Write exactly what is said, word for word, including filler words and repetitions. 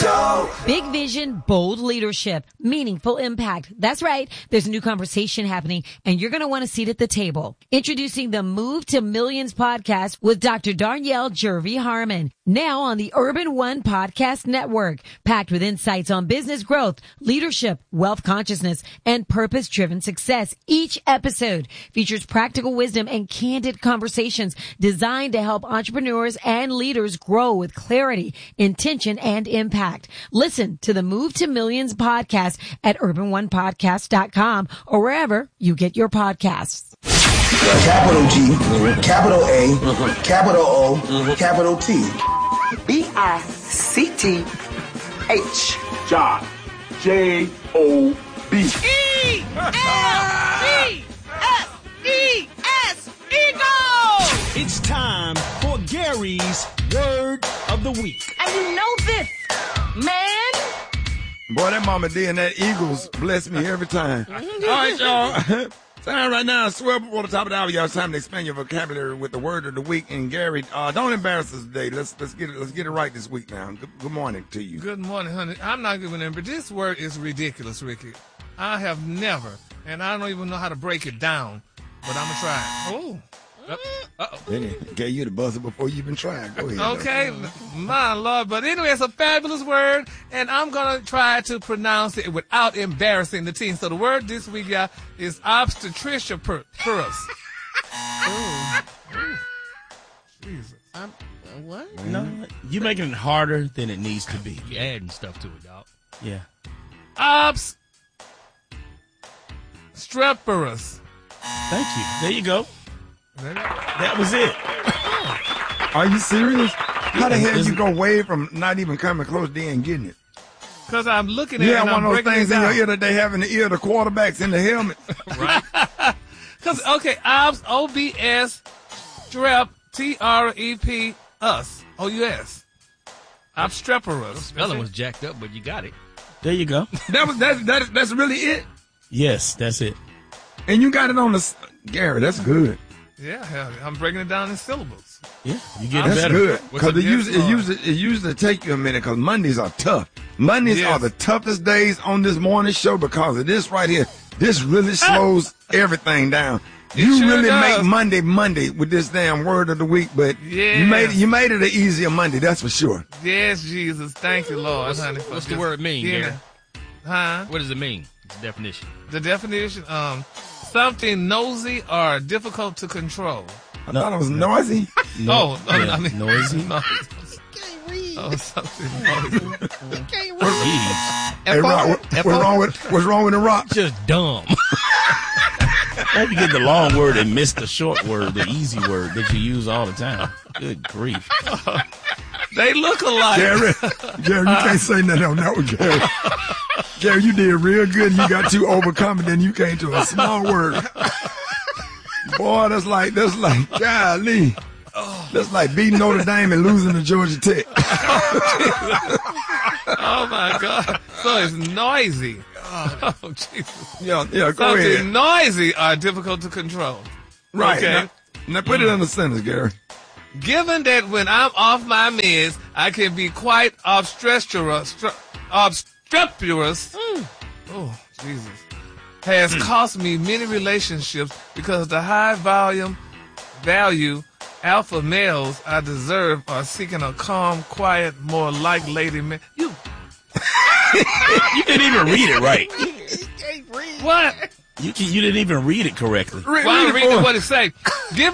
Show. Big vision, bold leadership, meaningful impact. That's right. There's a new conversation happening, and you're going to want a seat at the table. Introducing the Move to Millions podcast with Doctor Darnyelle Jervey Harmon. Now on the Urban One Podcast Network, packed with insights on business growth, leadership, wealth consciousness, and purpose-driven success. Each episode features practical wisdom and candid conversations designed to help entrepreneurs and leaders grow with clarity, intention, and impact. Listen to the Move to Millions podcast at urban one podcast dot com or wherever you get your podcasts. Capital G, capital A, capital O, capital T. B I C T H. John. J O B. E L G S E S. Eagle! It's time for Gary's Word of the Week. And you know this, man. Boy, that Mama D and that Eagles bless me every time. All right, y'all. Time right now, swear before the top of the hour, y'all. It's time to expand your vocabulary with the word of the week. And Gary, uh, don't embarrass us today. Let's let's get it let's get it right this week now. Good, good morning to you. Good morning, honey. I'm not giving in, but this word is ridiculous, Ricky. I have never, and I don't even know how to break it down, but I'm gonna try. Oh. Uh, uh-oh. Then he gave you the buzzer before you even tried. Go ahead. Okay, my Lord. But anyway, it's a fabulous word, and I'm going to try to pronounce it without embarrassing the team. So the word this week, y'all, is obstetricia per- purus. Jesus. Um, uh, what? No, you're making it harder than it needs to be. You're adding stuff to it, dog. Yeah. Obstetricia. Thank you. There you go. That was it. Are you serious? How the hell you go way from not even coming close to and getting it? Because I'm looking at you it and have I'm one of those things in your ear that they have in the ear of the quarterbacks in the helmet. Right. Because, okay, obs, O B S, strep, T R E P, us, O U S. Obstreperous. The spelling was jacked up, but you got it. There you go. that was that, that That's really it? Yes, that's it. And you got it on the... Gary, that's good. Yeah, hell, I'm breaking it down in syllables. Yeah, you get That's better. good. Because it, usually, it, usually, it usually take you a minute because Mondays are tough. Mondays Yes. are the toughest days on this morning show because of this right here. This really slows everything down. You sure really does. make Monday Monday with this damn word of the week, but Yeah. you made it, you made it an easier Monday, that's for sure. Yes, Jesus. Thank you, Lord. What's, honey, for what's the just word mean, being Gary? a- Huh? What does it mean? It's the definition. The definition, um, something nosy or difficult to control. I thought it was noisy. No, oh, yeah, I mean, noisy. no. Oh, something noisy. Jeez. Hey, Rock, what, what's wrong with what's wrong with the rock? Just dumb. How you get the long word and miss the short word, the easy word that you use all the time? Good grief. They look alike. Gary, Gary, you can't say nothing on that one, Gary. Gary, you did real good. You got too overconfident. You came to a small word. Boy, that's like, that's like, golly. That's like beating Notre Dame and losing to Georgia Tech. Oh, my God. So it's noisy. Oh, Jesus. Yeah, yeah, go Something ahead. noisy or difficult to control. Right. Okay. Now, now put it in a sentence, Gary. Given that when I'm off my meds, I can be quite obstreperous, stre- obstreperous, Mm. oh, Jesus, has cost me many relationships because the high volume value alpha males I deserve are seeking a calm, quiet, more like lady man. You, You didn't even read it right. what? You, you didn't even read it correctly. Read, Well, I'm read it reading for what it say. Given